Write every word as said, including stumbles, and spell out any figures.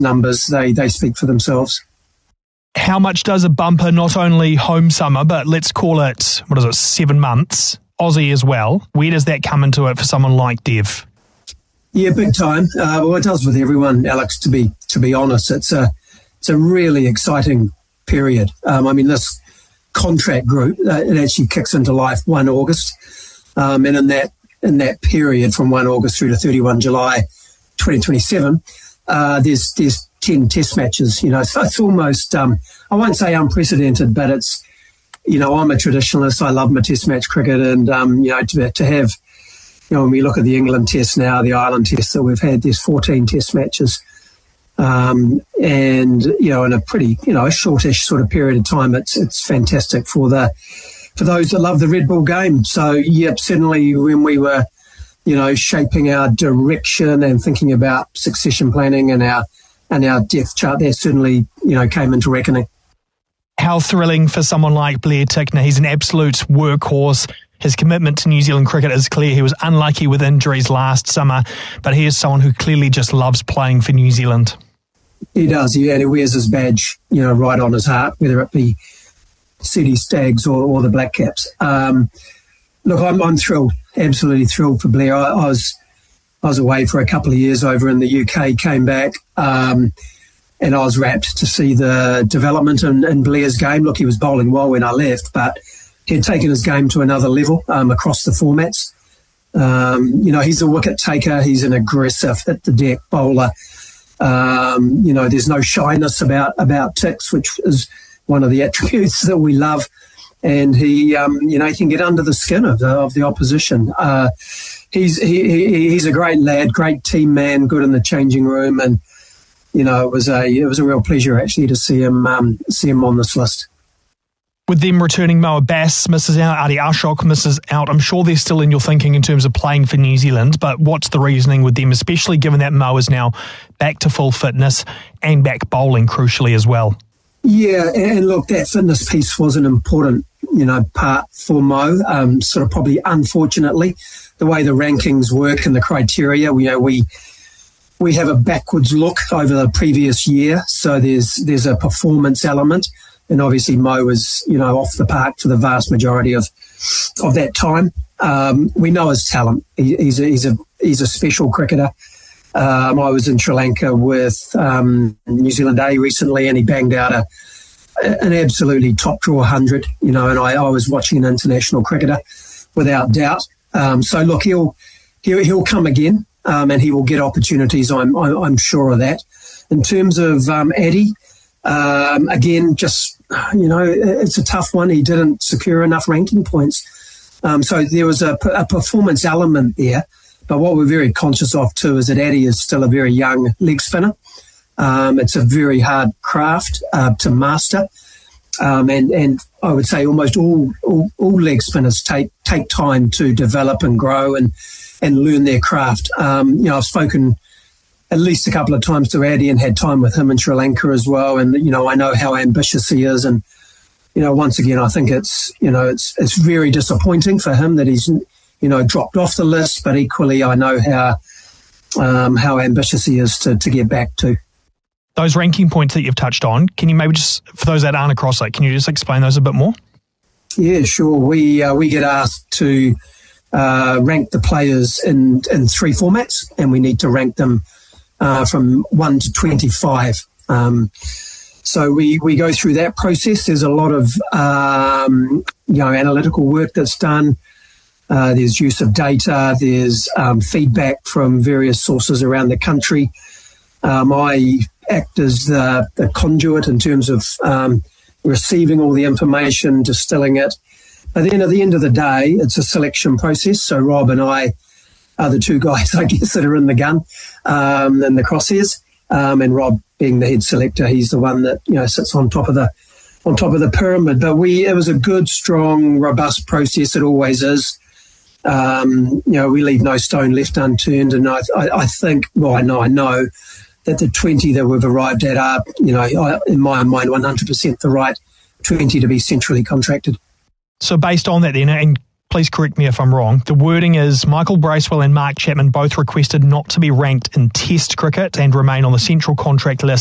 numbers, they, they speak for themselves. How much does a bumper, not only home summer, but let's call it, what is it, seven months, Aussie as well, where does that come into it for someone like Dev? Yeah, big time. Uh, well, it does with everyone, Alex, to be to be honest. It's a, it's a really exciting period. Um, I mean, this contract group, uh, it actually kicks into life first of August. Um, and in that in that period from first of August through to thirty-first of July twenty twenty-seven, uh, there's there's ten test matches, you know, so it's almost, um, I won't say unprecedented, but it's, you know, I'm a traditionalist. I love my test match cricket, and, um, you know, to, to have, you know, when we look at the England test now, the Ireland test that we've had, there's fourteen test matches. Um, and, you know, in a pretty, you know, a shortish sort of period of time, it's it's fantastic for the for those that love the Red Bull game. So, yep, certainly when we were, you know, shaping our direction and thinking about succession planning and our and our depth chart, that certainly, you know, came into reckoning. How thrilling for someone like Blair Tickner. He's an absolute workhorse. His commitment to New Zealand cricket is clear. He was unlucky with injuries last summer, but he is someone who clearly just loves playing for New Zealand. He does, yeah, and he wears his badge, you know, right on his heart, whether it be City Stags or, or the Black Caps. Um, look, I'm, I'm thrilled, absolutely thrilled for Blair. I, I was I was away for a couple of years over in the U K, came back, um, and I was rapt to see the development in, in Blair's game. Look, he was bowling well when I left, but he had taken his game to another level um, across the formats. Um, you know, he's a wicket taker. He's an aggressive, hit-the-deck bowler. Um, you know, there's no shyness about, about Tix, which is one of the attributes that we love. And he, um, you know, he can get under the skin of the, of the opposition. Uh, he's he, he, he's a great lad, great team man, good in the changing room, and you know, it was a it was a real pleasure actually to see him um, see him on this list. With them returning, Mo Abbas misses out, Adi Ashok misses out. I'm sure they're still in your thinking in terms of playing for New Zealand, but what's the reasoning with them, especially given that Mo is now back to full fitness and back bowling crucially as well? Yeah, and look, that fitness piece was an important, you know, part for Mo. Um, sort of probably, unfortunately, the way the rankings work and the criteria, you know, we we have a backwards look over the previous year. So there's there's a performance element, and obviously Mo was, you know, off the park for the vast majority of of that time. Um, we know his talent. He, he's a, he's a he's a special cricketer. Um, I was in Sri Lanka with um, New Zealand A recently, and he banged out a, an absolutely top draw hundred, you know, and I, I was watching an international cricketer without doubt. Um, so look, he'll, he'll, he'll come again, um, and he will get opportunities. I'm, I'm, I'm sure of that. In terms of um, Addy, um, again, just, you know, it's a tough one. He didn't secure enough ranking points. Um, so there was a, a performance element there. But what we're very conscious of too is that Addy is still a very young leg spinner. Um, it's a very hard craft uh, to master, um, and and I would say almost all, all all leg spinners take take time to develop and grow and and learn their craft. Um, you know, I've spoken at least a couple of times to Addy and had time with him in Sri Lanka as well, and you know I know how ambitious he is, and you know once again I think it's you know it's it's very disappointing for him that he's you know, dropped off the list, but equally I know how um, how ambitious he is to, to get back to. Those ranking points that you've touched on, can you maybe just, for those that aren't across it, can you just explain those a bit more? Yeah, sure. We uh, we get asked to uh, rank the players in, in three formats, and we need to rank them uh, from one to twenty-five. Um, so we, we go through that process. There's a lot of um, you know analytical work that's done. Uh, there's use of data, there's um, feedback from various sources around the country. Um, I act as the, the conduit in terms of um, receiving all the information, distilling it. But then at the end of the day, it's a selection process. So Rob and I are the two guys, I guess, that are in the gun um, in the crosshairs. Um, and Rob, being the head selector, he's the one that you know sits on top of the on top of the pyramid. But we, it was a good, strong, robust process. It always is. Um, you know, we leave no stone left unturned, and I, I, I think, well, I know, I know that the twenty that we've arrived at are, you know, in my mind, one hundred percent the right twenty to be centrally contracted. So based on that then, and please correct me if I'm wrong, the wording is Michael Bracewell and Mark Chapman both requested not to be ranked in Test cricket and remain on the central contract list